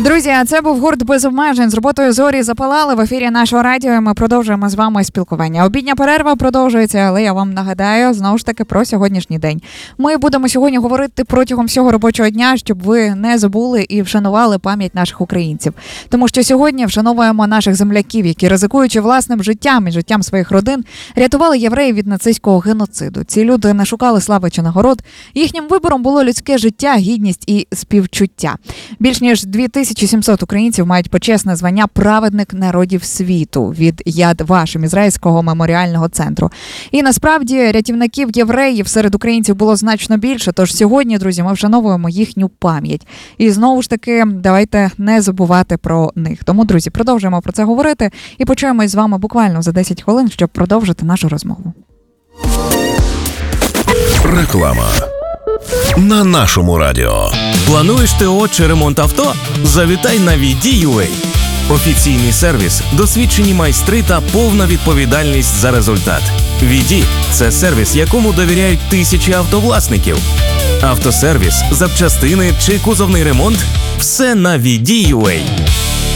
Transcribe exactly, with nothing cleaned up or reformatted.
Друзі, це був гурт «Без обмежень» з роботою «Зорі запалали» в ефірі нашого радіо. Ми продовжуємо з вами спілкування. Обідня перерва продовжується, але я вам нагадаю, знову ж таки, про сьогоднішній день. Ми будемо сьогодні говорити протягом всього робочого дня, щоб ви не забули і вшанували пам'ять наших українців. Тому що сьогодні вшановуємо наших земляків, які, ризикуючи власним життям і життям своїх родин, рятували євреїв від нацистського геноциду. Ці люди не шукали слави чи нагород. Їхнім вибором було людське життя, гідність і співчуття. Більш ніж дві тисячі сімсот українців мають почесне звання «Праведник народів світу» від Яд Вашем, ізраїльського меморіального центру. І насправді рятівників євреїв серед українців було значно більше, тож сьогодні, друзі, ми вшановуємо їхню пам'ять. І знову ж таки, давайте не забувати про них. Тому, друзі, продовжуємо про це говорити і почуємось з вами буквально за десять хвилин, щоб продовжити нашу розмову. Реклама на нашому радіо. Плануєш ТО чи ремонт авто? Завітай на ві ді ю ей. Офіційний сервіс, досвідчені майстри та повна відповідальність за результат. ВІДі – це сервіс, якому довіряють тисячі автовласників. Автосервіс, запчастини чи кузовний ремонт – все на ві ді ю ей.